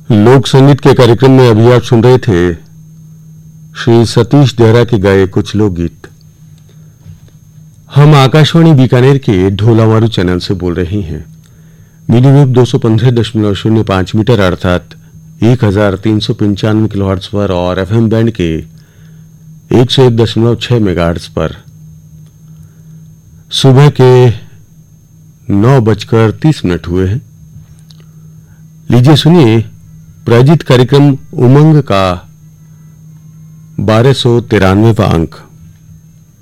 लोक संगीत के कार्यक्रम में अभी आप सुन रहे थे श्री सतीश देहरा के गाए कुछ लोकगीत। हम आकाशवाणी बीकानेर के ढोलावारू चैनल से बोल रहे हैं। मीडियम वेव 215.05 मीटर अर्थात 1395 किलोहर्ट्ज पर और एफएम बैंड के 101.6 मेगाहर्ट्ज पर सुबह के 9:30 हुए हैं। लीजिए सुनिए प्रायोजित कार्यक्रम उमंग का 1293वां अंक।